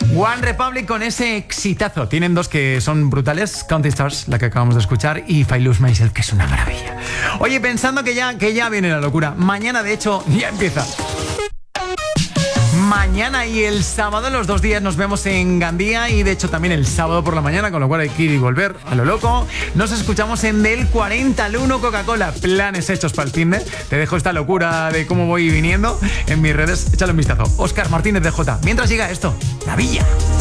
One Republic con ese exitazo. Tienen dos que son brutales, Counting Stars, la que acabamos de escuchar, y If I Lose Myself, que es una maravilla. Oye, pensando que ya viene la locura. Mañana, de hecho, ya empieza. Mañana y el sábado, los 2 días, nos vemos en Gandía, y de hecho también el sábado por la mañana, con lo cual hay que ir y volver a lo loco. Nos escuchamos en Del 40 al 1 Coca-Cola. Planes hechos para el finde. Te dejo esta locura de cómo voy viniendo en mis redes. Échale un vistazo. Óscar Martínez de J. Mientras llega esto, La Villa.